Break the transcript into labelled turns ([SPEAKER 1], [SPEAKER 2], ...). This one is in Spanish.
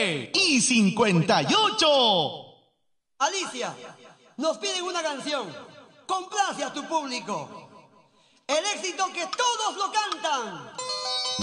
[SPEAKER 1] 9:58.
[SPEAKER 2] Alicia, nos piden una canción. Complace a tu público. El éxito que todos lo cantan.